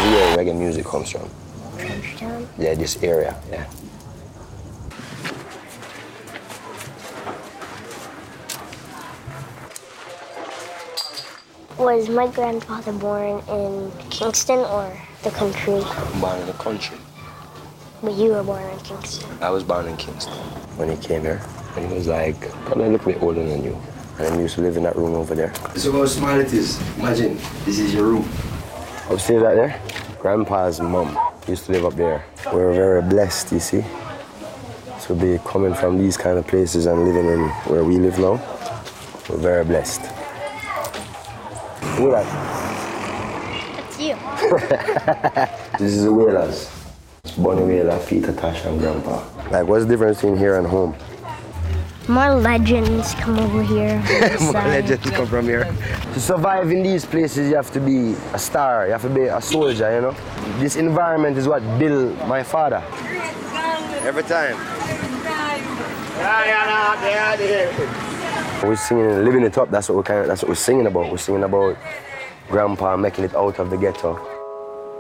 is where reggae music comes from. Trenchtown? Yeah, this area, yeah. Was my grandfather born in Kingston or the country? Born in the country. But you were born in Kingston. I was born in Kingston. When he came here, and he was like, probably a little bit older than you. And then he used to live in that room over there. This is how small it is. Imagine, this is your room. Upstairs out there, Grandpa's mom used to live up there. We were very blessed, you see. To be coming from these kind of places and living in where we live now, we're very blessed. Look at that. That's you. This is the Whalers. Bonnie Whaler, Peter Tosh, and Grandpa. Like, what's the difference between here and home? More legends come over here. More legends come from here. To survive in these places, you have to be a star. You have to be a soldier, you know? This environment is what built my father. Every time. We're singing, living it up. That's what we're singing about. We're singing about Grandpa making it out of the ghetto.